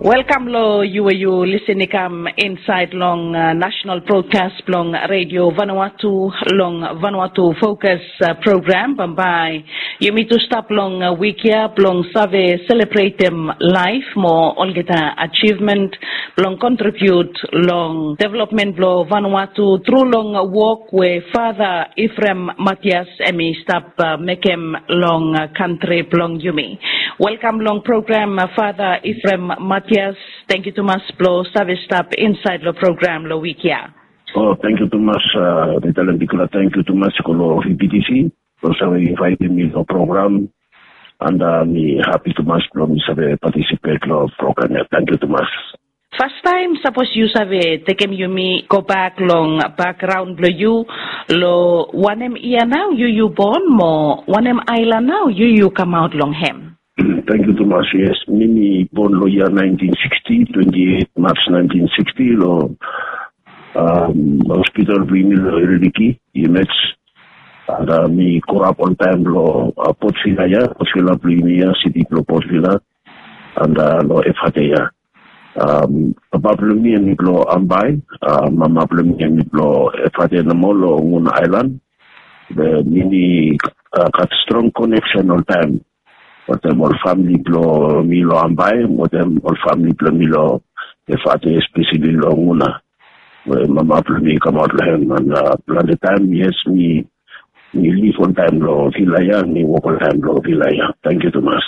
Welcome lo you listening inside long national broadcast long radio Vanuatu long Vanuatu focus program by you meet to stop long wikia long save celebrate them life more olgeta achievement long contribute long development lo Vanuatu through long walk where Father Ephraim Matthias emi stop make him long country long yumi. Welcome long program Father Ephraim Matthias. Thank you too much, Blo Service Staff inside the program, Lo Wikia. Oh, thank you too much, thank you too much, Kolo VPTC, for inviting me to the program, and me happy to much, Blo, me participate in the program. Thank you too much. First time, suppose you have taken you me go back long background, Blo you, lo one year now, you born, more one island now, you come out long hem. Thank you too much. Yes, me born lo year 1960, 28 March 1960 lo hospital bring lo Iridiki, EMS, and me grow up on time lo Port Vila bring city lo Port Vila, and lo FHTya. Papa me and lo Ambai, mama me lo FHTya namo lo Ngun Island. The mini got strong connection on time. But them all family blow Milo Ambai, what them all family blow Milo, the father especially Longuna. Where Mama me come out him and plan the time, yes, me live on time blow Vilaya, me walk on time blow Vilaya. Thank you too much.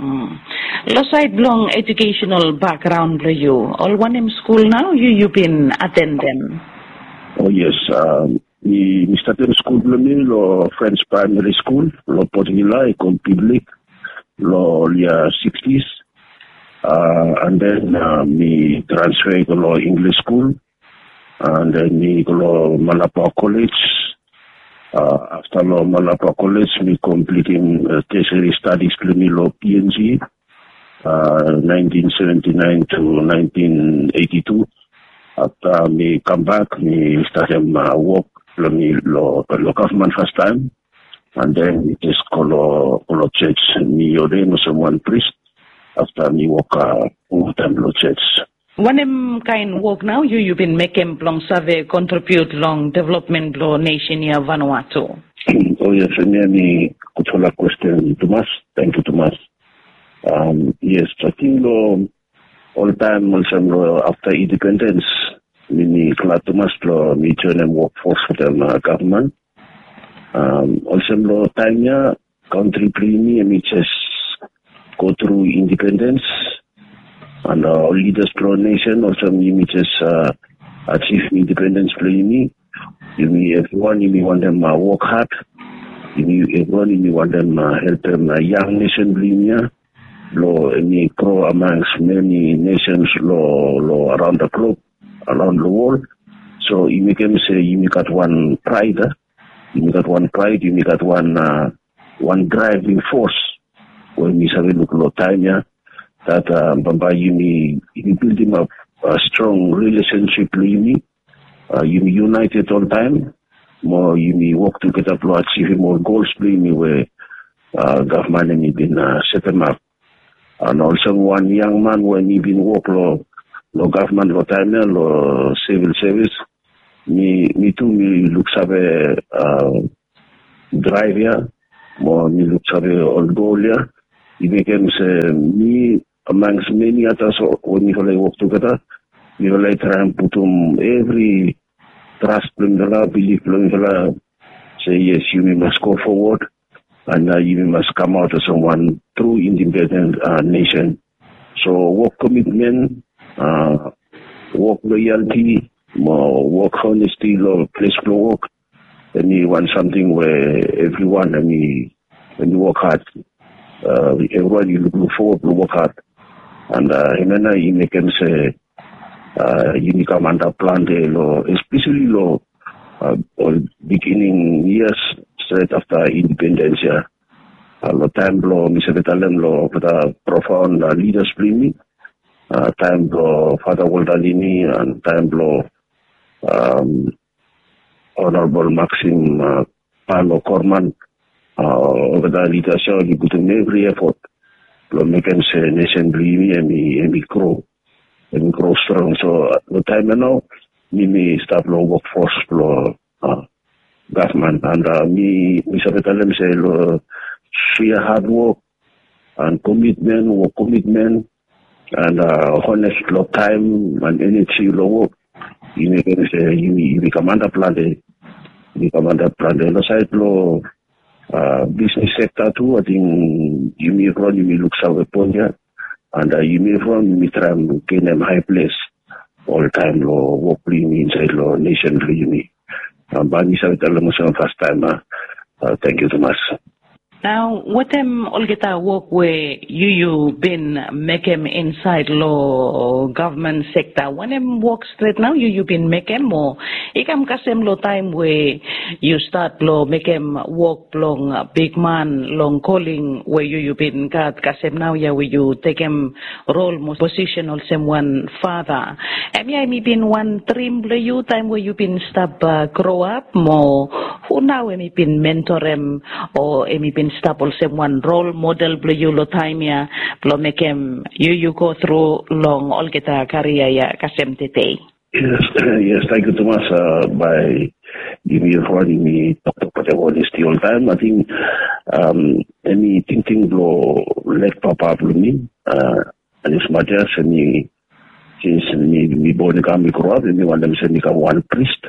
Loside long educational background blow you. All one in school now, you been attending? Oh yes, me started school blow me, lo French primary school, lo Port Vila, ecole public. Law 60s, and then me transfer to law English school, and then me go to Malapa College. After law Malapa College, me completing tertiary studies me law PNG, 1979 to 1982. After me come back, me started work me law government first time. And then it is called church. Me ordain someone priest after me work time church. One kind work now you been making long survey contribute long development law nation here Vanuatu. Oh yes, me kutola question too much. Thank you too much. Yes, I think all time also after independence, me glad too much me join them workforce for them government. Also, time country premium, me just go through independence and leaders pro nation. Also, me just achieve independence premium. Everyone, you want them work hard. Everyone, you want them help them young nation premium. Me grow amongst many nations around the globe, around the world. So you can say you got one pride. You got one pride, you got one driving force. When we say look at time, that Bamba you build him up a strong relationship with you united all time. More you work together to achieve more goals where government and been set them up. And also one young man when he been work government time civil service. Me too, me looks have a drive here, more me looks have a old goal here. It becomes me amongst many others when we work together. We will try and put every trust in the law, belief in the law, say yes, you must go forward and you must come out as someone true independent nation. So work commitment, work loyalty, more work honesty, place for work. And you want something where everyone, when you work hard, everyone you look forward to work hard. And you make them say, you become under plan, especially beginning years straight after independence. Time Mr. Betalem, the profound leaders bring me. Time Father Waldalini and time Honorable Maxim Palo Corman over the leadership, you put in every effort to make them say nation believe and be grow. and grow strong. So the time now, me start lo workforce lo government, and me sabi talam say lo sheer hard work and commitment, and honest lo time and energy lo work. You may say you become under plan. No side lo business sector too. I think you may look some upon here, and you may try and gain them high place all the time lo work inside lo nation lo you may. Bani sa talam mo first time. Thank you so much. Now, what Olgeta work where you been making inside law government sector? When work straight now, you been making more. Ikam kasem lo time where you start law making work long big man long calling where you been got kasem now where you take him role most position or someone father. I been one trim you time where you been stop grow up more. Who now been mentor him or been stop or someone role model you lo time ya lo make him you go through long all get a career ya kasem tete. Yes, thank you so much by giving me talk about honesty all time. I think any thinking lo let papa me and his mother send me since me born me grow up me want them send me one priest.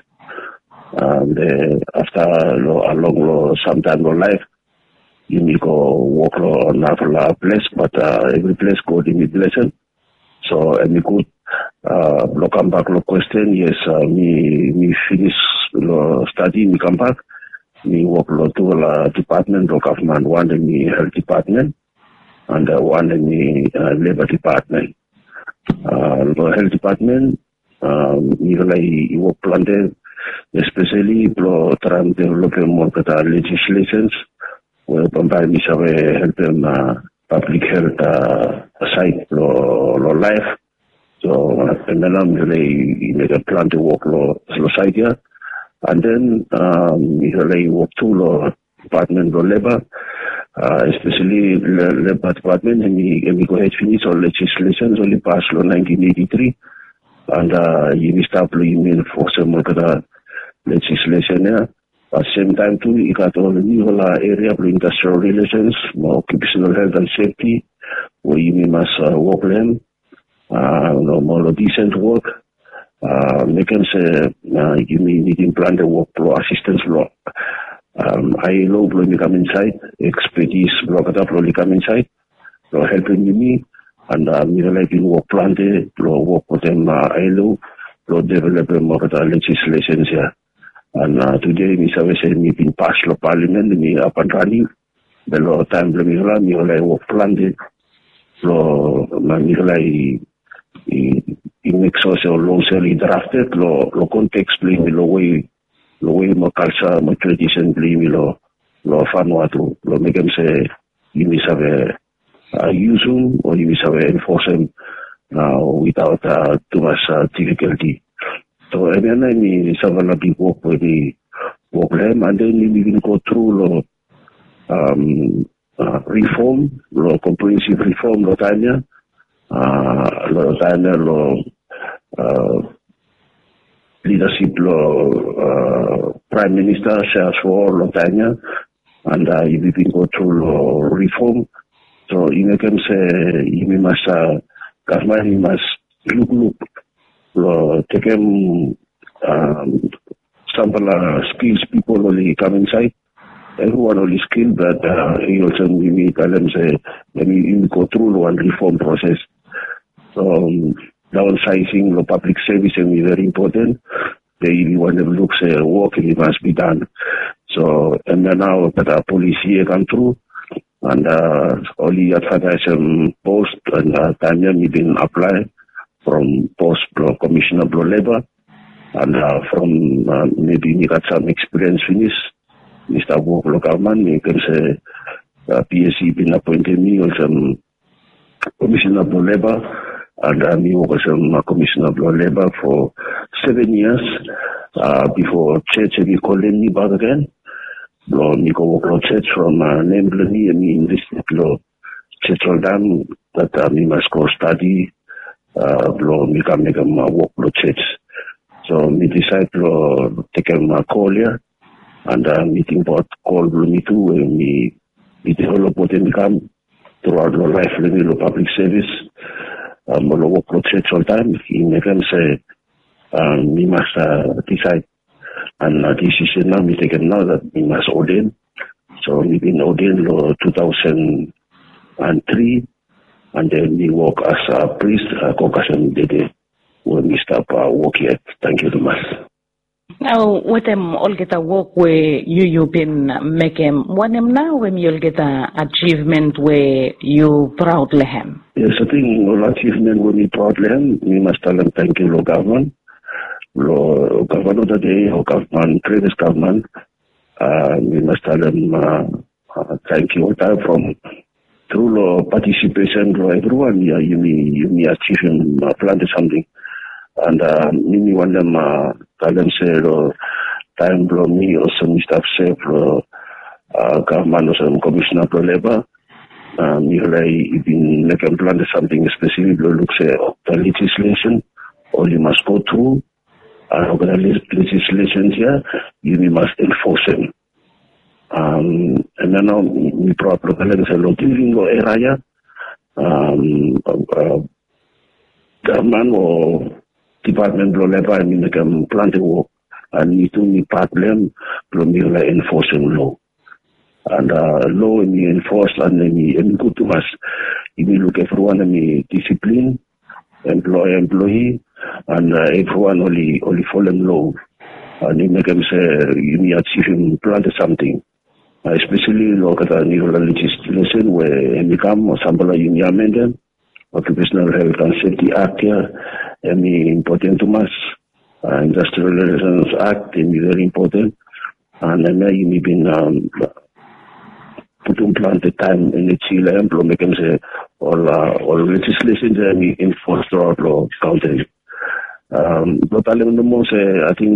After a long sometime of life, you may go walk on another place, but every place go to me blessing. So me good come back question, yes, me finish study, me come back, me work to a department of government, one in the health department and one in the labor department. The health department, you work planted, especially trying to develop more legislations where by me help them public health side life. So and then I'm really make a plan to work side here, and then really work to department of labor, especially labor department, and we go ahead finish all legislations only passed 1983. And you start playing for some legislation there. At the same time too, you got all the new area of industrial relations, more occupational health and safety, where you must work them, more decent work. Make them say you may need to plan the work pro assistance law. ILO will come inside, expertise block it up will come inside, helping me. And like in work plan work with them ILO, develop more legislation here. And today we say me been passed the parliament, me up and running. The law time me like work plan me make social law drafted, law context play me law way more culture, more tradition play me law fun what to make them say you miss use them or you have enforce them without too much difficulty. So and then I mean several people work with the problem, and then we will go through reform, comprehensive reform, Lotania, leadership, Prime Minister shares for Lotania, and we will go through reform. So you can say you must government you must look take them sample skills people only come inside. Everyone only skilled, but he also we tell them say let me go through one reform process. So downsizing the public service is very important. They want them look say work it must be done. So and then now that policy come through. And only advertise post and Tanya we been apply from post commissioner of labor and from maybe you got some experience finish Mr. Work local man you can say PSC been appointed me or some commissioner of labor and me was some commissioner of labor for 7 years before church we called me back again. Nico church from Nemblani and in this church dam that we must go study lo mi kam work lo church. So me decide lo take a call here, and meeting about call me too, and me develop what me come throughout lo life lo public service. Lo work lo church all time. He make them say me must decide, and decision now me taken now that me must ordain. So me been ordained lo 2003, and then me work as a priest, Caucasian Dede, when we stop work here. Thank you very much. Now, what all get a work where you've been making, what now when you'll get a achievement where you proudly have? Yes, I think all achievement when we proudly have, we must tell them thank you, lo government. Lo government of the day, or government, previous government, we must tell them thank you all time from through the participation of everyone. Yeah, you may achieve and plan something, and me want them tell them say time blow me or some staff say government or some commissioner for labor. You like been making plan something especially look say the legislation, or you must go through. The legislation here, you must enforce them. And then now, we probably say, living area, government or department of labor, I mean, they can plan to work, and need to part them, enforcing law. And law, and enforce, and then good to us. You look everyone, and discipline, employee, and everyone only follow law. And you make them say, you may achieve him plan something. Especially look at the new legislation where you become or somebody you may amend them. Occupational Health and Safety Act here, important to us. Industrial Relations Act, very important. And then you may be put in plan the time in the Chile and make them say all legislation they enforced throughout law country. But I think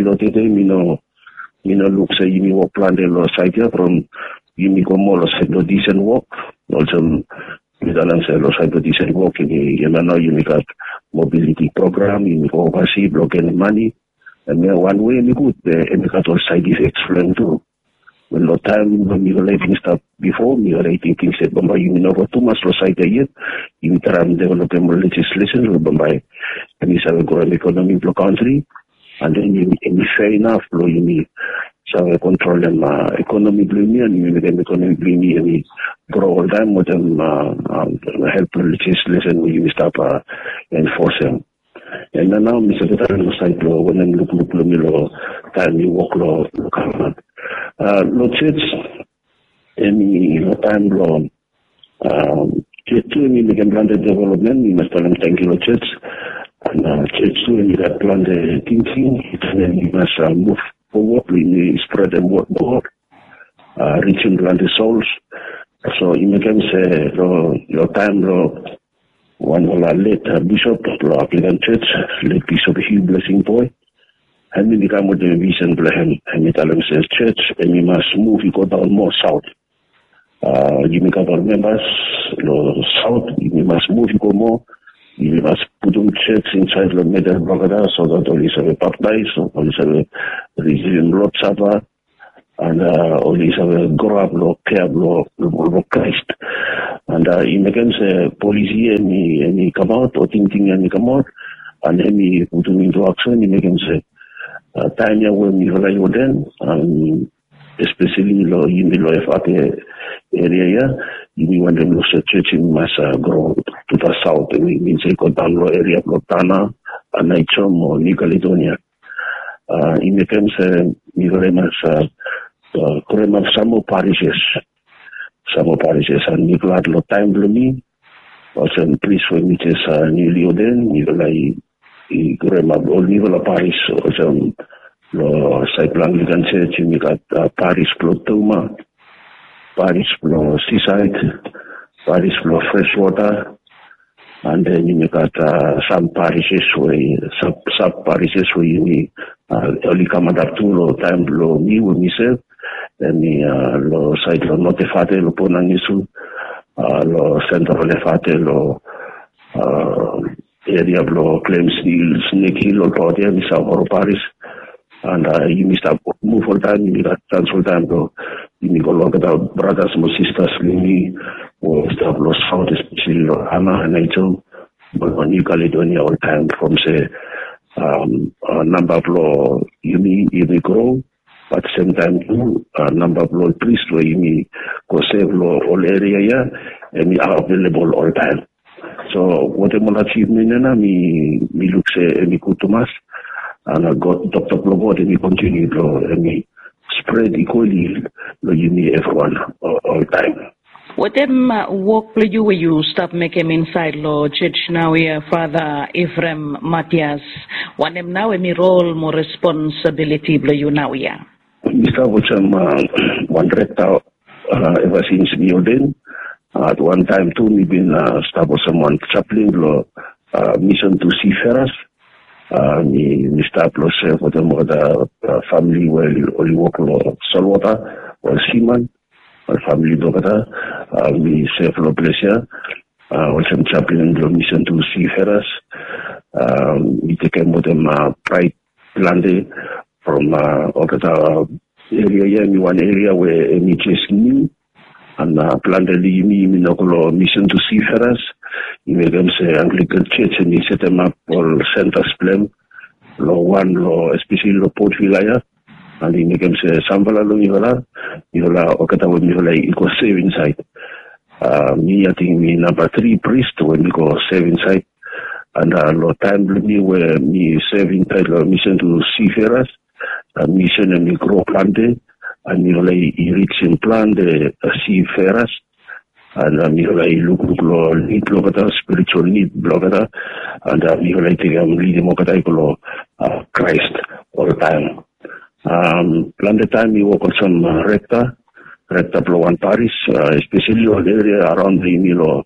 look say you work plan the law site here from you go more side the decent work. Also you don't say law side the decent work in now you got mobility program, you go oversee blocking money, and then one way you good and got all side effects from too. When the time when you were living stuff before, you were thinking said Bombay you know too much law side yet, you try and develop more legislation with Bombay and you have a growing economy in the country. And then you fair enough, you need some control them economy blame and you make them economy blame and you grow all time with them help legislation you stop enforce them. And then now Mr. Veteran side law when them look law time you walk law government. No church any time law church to me they can plan the development, we must tell them thank you church. And church too, and you got plan the thinking, and then you must move forward, we spread them word more, reaching plan the souls. So you make them say, your time, one late bishop, applicant church, late Bishop Hugh Blessing Boy, and we become with the vision, and you tell them says church, and you must move, you go down more south. You make our members, south, you must move, you go more. You must put on church inside the middle brother so that only have a baptize, only have a resume Lord Supper, and only have a grow up, care of Christ. And you make them say, police and he come out, or thinking and he come out, and then he put them into action, you make them say, time when you rely on them, especially in the area, you want them to church in Massa grow to the south, and it means they go down the area of Lotana, and Naichom or New Caledonia. In the terms, you have some more parishes, and you got lot time to me, or some priest when it is newly ordained, you like, you have all level of parish, or some site Anglican church, you got parish Plotoma, parish for seaside, parish for fresh water, and then you got some parishes where sub parishes where you need only come up to lo time lo me with myself, and lo site lo notifate lo ponangisu, lo centro le fate lo area of Claims Hill, Snake Hill, or there, Miss Alvaro Paris. And you must have move all time, you got transfer time to you go look at the brothers and sisters, me, or stuff lost out, especially Anna and Angel, but on New Caledonia all time from say number of law you may grow, but same time too number of law priest where you may go save law all area and we are available all time. So what I'm achievement me look say me good to mass. And I got Dr. Plogod and we continue to spread equally everyone all time. What them work you where you stop making inside law church now here, Father Ephraim Matthias? One them now me role more responsibility blow you now here. Mr. Watcham one rector ever since me ordained. At one time too me been stable someone chaplain law mission to seafarers. Mr. Plus for the family where only work on saltwater or seaman or family doctor. We save for pleasure. Also chaplain mission to seafarers. We take care of them pride landed from Okata area. Me one area where me just new and planted me mission to seafarers. You make them say Anglican Church and you set them up all centers plan, law one, law especially law Port Vilaya, and you make them say Sambala lo Mihola, Okata when Mihola equal save inside. Me, I think me number 3 priest when we go save inside, and law time me where me save inside law mission to seafarers, mission and me grow planted, and Mihola reach in plan the seafarers. And look need blogata, spiritual need blogata, and leading mokata Christ all the time. Plan the time we work on some recta Blowan Paris, especially on the area around the Milo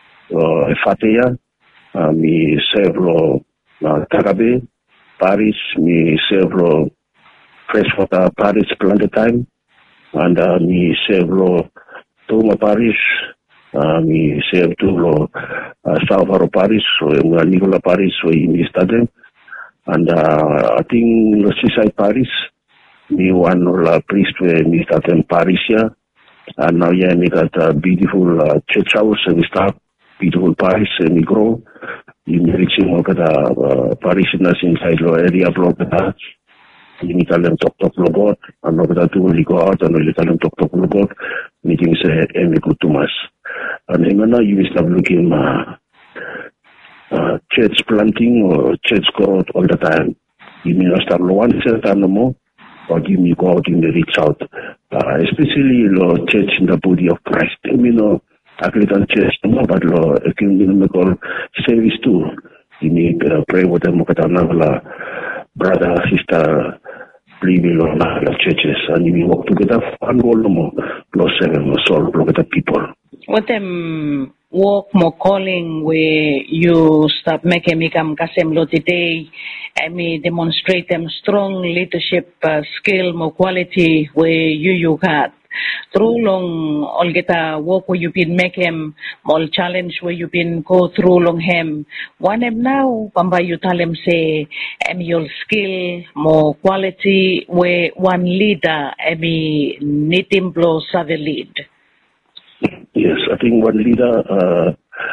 Fatea, me serve Tagabe, Paris, me serve freshwater Paris plan the time, and me serve Toma Parish, mi serve to Salvador Parish, so Nicola Parish, so in study, and I think the Seaside Parish, me one priest where me started Parish here, and now yeah, me got a beautiful church house and we start beautiful parish and we grow. You reaching over the parishioners inside the area block that. You tell them talk Lord, and over that only go out and only tell them talk Lord, meetings and good to mass. And then now you start looking church planting or church growth all the time. You may not start one certain no more, but you may go out in the reach out, especially church in the body of Christ. You know, Anglican church, no, but ecumenical service too. You need pray with them, brother, sister, believing on churches, and you walk together and go no more, plus 7 soul, together people. What them work more calling where you start making me come kasem lo today, I mean demonstrate them strong leadership skill, more quality where you had. Through long all get a work where you've been making all challenge where you've been go through long him. One em now pamba you tell them say your skill more quality where one leader need him blow the lead. Yes, I think one leader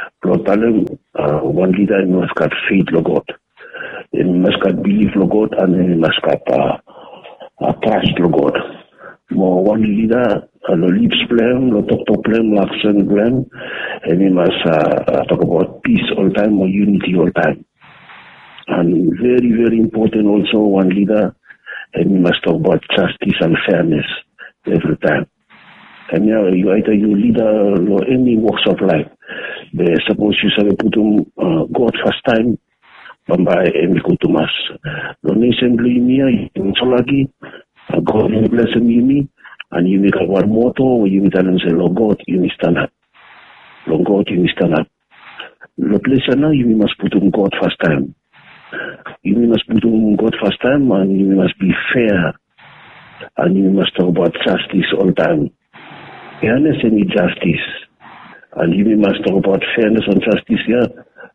one leader must got faith to God. He must got belief to God and he must got trust to God. More one leader, leads plan, talk plan, action plan, and we must talk about peace all time or unity all time. And very, very important also one leader, and we must talk about justice and fairness every time. And now you either you leader or any walks of life. Suppose you say put God first time, by any good to mass. The nation blame me, in Solagi. God will bless me, and you make one motto, you tell them say, Lord God, you must stand up. Lord God, you must stand up. The place now, you must put on God first time. You must put on God first time, and you must be fair, and you must talk about justice all the time. Fairness and justice, and you must talk about fairness and justice here.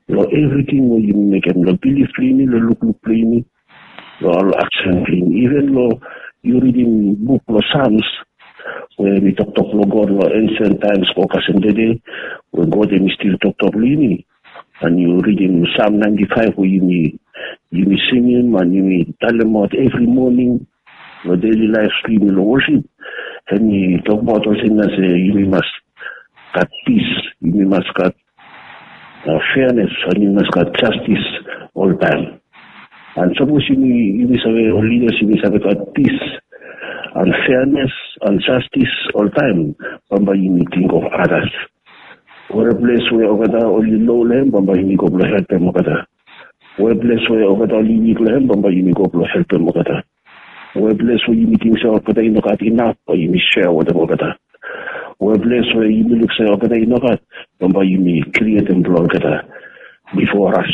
Lo everything will you make them lo believe me, lo look me, lo all action clean. Even lo you reading book lo Psalms where we talk lo God lo ancient times focus in the day where God and still talk me. And you reading Psalm 95 where you me sing him and you me tell him about every morning, your daily life stream in worship. And you talk about all things as you must got peace, you must got fairness, and you must got justice all time. And suppose you must have a leaders, you must have got peace and fairness and justice all time. Bamba you may think of others. Or a place where over there only low land, Bamba you may go to help them over there. Or a place where over there only weak land, Bamba you may go to help them over there. Or a place where you may think so over there you not enough, or you may share with them over there. Or a place where you may look say over there you not got, Bamba you may create them blog before us.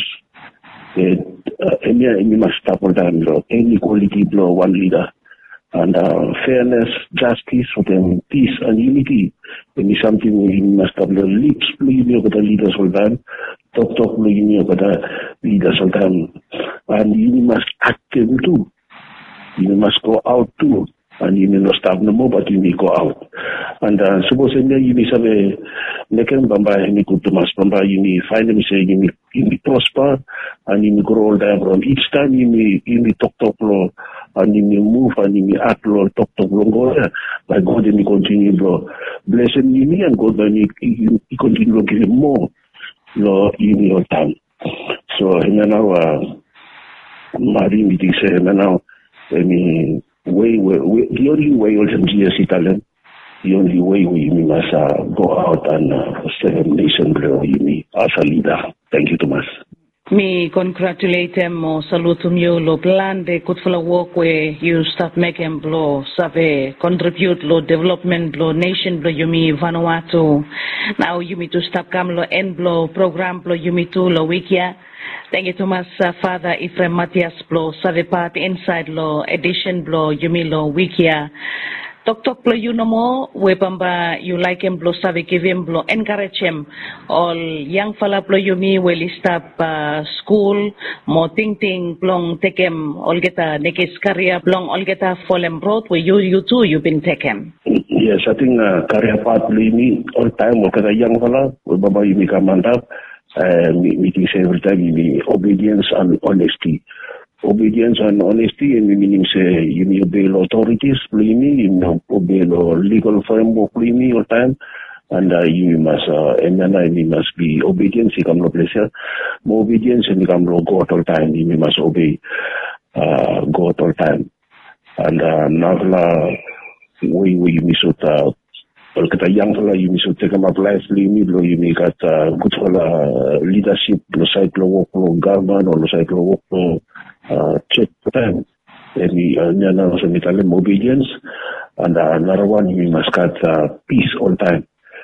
And you must stop all that, any quality blow one leader. And fairness, justice, with them, peace and unity. And it's something we must have the lips, please, with the leaders all time. Talk, with the leaders all time. And you must act them too. You must go out too. And you may not stop no more, but you may go out. And suppose you may have a nekem bamba, you may go to mass bamba, you may find them say, you may prosper, and you may grow all time from each time you may talk, and you may move, and you may act, talk, longer. By God, you may continue, bless him, you may, and God, you continue to give him more, you may all time. So, now, Mari meeting say, now, I mean, the only way also GSC talent, the only way we must go out and serve nation as a leader. Thank you, Thomas. Me congratulate him or salute you lo plan de good for work where you start making blow save contribute lo development lo nation blow you me Vanuatu. Now you me to stop come lo end blow program blow you me to lo wikia. Thank you, Thomas. Father Ephraim Matthias Blo, Savepat Inside Law, Edition Blo, Yumilo, Wikia. Tok Blo, you no more, Webamba, you like him Blo, Save give him Blo, encourage him. All young fella Blo, Yumi, will stop school, more ting Blong, take him, all get a nekis career, Blong, all get a fallen broad, where you too, you've been taken. Yes, I think career path, me, all time, look at a young fella, Webamba, Yumi come up. Meeting every time you mean obedience and honesty. Obedience and honesty, and we meaning say you may obey authorities, you may obey legal framework all time, and you must and you must be obedience. You come no pleasure, more obedience, and you come no God all time. You must obey God all time, and now we miss out. Kalau kita young fella, you must take up life, you may got good fella leadership, lo side lo work lo government, or lo side lo work lo check time. And we also need obedience, and another one you must got peace all time.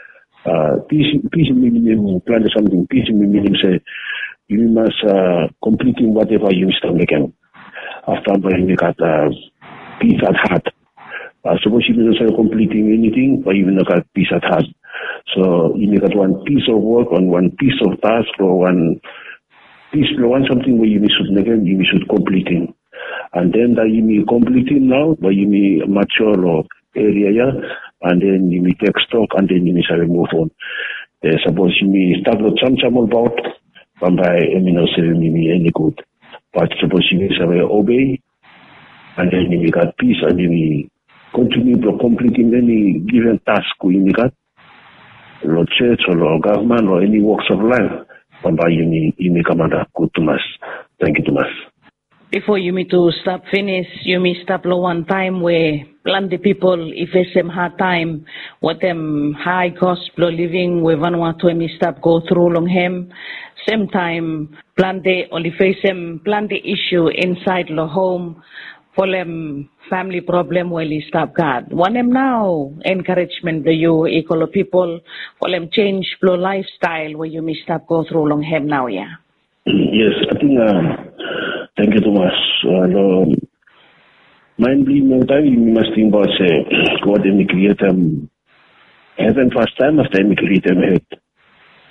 Peace meaning plan something. Peace meaning say you must completing whatever you start making. After you got peace at heart. Suppose you don't completing anything, or even got peace at heart. So you got one piece of work on one piece of task, or one piece, one something where you should make it, you should completing. And then that you may completing now, but you may mature or area, and then you may take stock, and then you may say move on. Suppose you may start with some about, and by no ceremony any good. But suppose you may say obey, and then you may got peace, and you may continue to completing any given task we got, or church or government or any works of life. Bamba you may come under good to us. Thank you, Thomas. Before you me to stop finish, you me stop lo one time where plenty people if it's some hard time, what them high cost of living we Vanuatu me stop go through long him. Same time plenty only face them plenty issue inside the home. For them family problem will stop God. Want them now encouragement to you equal people for them change flow lifestyle where you may stop go through long him now, yeah. Yes, I think thank you, Thomas. Mind blowing no time you must think about say God may create them heaven first time after he create them earth.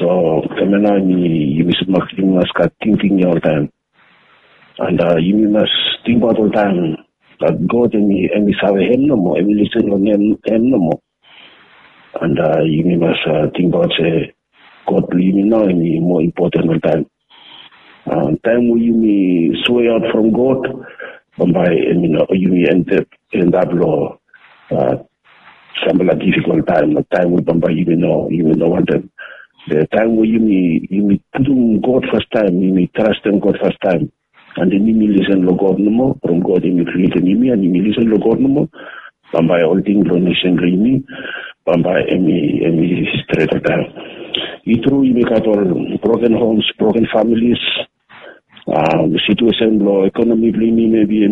So kamena you must got thinking all time. And you must think about all time that God and me have him no more, and we listen on him no more. And you must think about God believe me now and more important all time. Time where you may sway out from God, by you may end up law some difficult time, a time where you know what the time where you may put on God first time, you may trust in God first time. And then you may listen to God no more. From God you may create an enemy and you may listen to God no more. By all things donation me, by any straight time. You may got all broken homes, broken families, the situation law economically maybe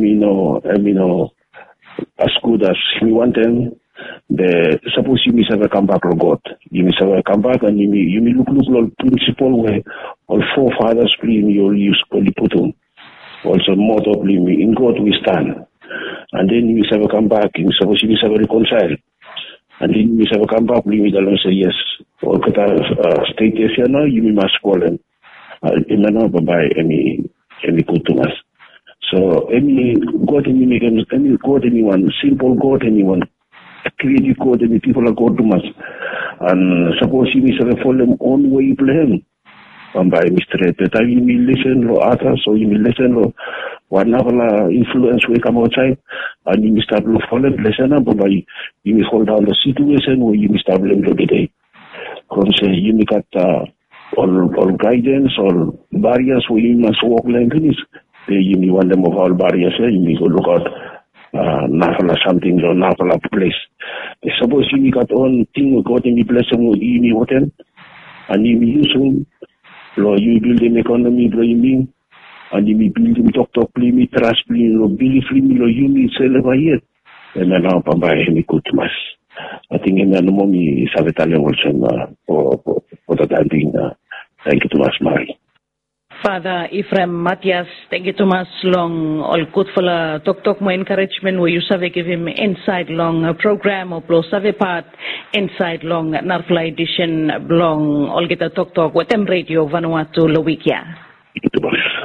as good as we want them. Suppose you may have come back to God. You may have come back and you may look at principle where all forefathers blame you use polyputum. Also motto blame me. In God we stand. And then you may have come back, you suppose you may have reconciled. And then you may have come back, blame me and say yes. Or state yes now, you must call them. By any good to us. So any God anyone, simple God anyone, creative God any people are God to us. And suppose you may have fallen on way blame. By Mr. That you may listen to others, or you may listen to whatever influence will come outside, and you may start to follow listen up, but you may hold down the situation where you may start blame the day. Because you may got all guidance, all barriers where you must walk like this. You may want them of all barriers, you may go look out Nafala something or Nafala place. Suppose you may got own thing, God in the blessing, you may what and you may use them. You build an economy, and you may build him talk, play me, trust me, believe me, you may sell over here. And then I'll buy any good mass. I think in the mommy is a Italian also for the time being. Thank you too much, Mary. Father Ephraim Matthias, thank you too much long all good for the talk more encouragement where you save give him inside long program or plus save part inside long Narfla edition long all get a talk with them radio Vanuatu Lowikia. Thank you too much.